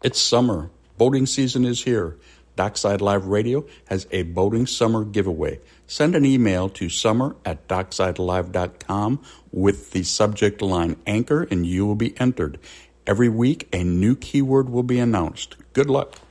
It's summer. Boating season is here. Dockside Live Radio has a boating summer giveaway. Send an email to summer@docksidelive.com with the subject line anchor and you will be entered. Every week a new keyword will be announced. Good luck.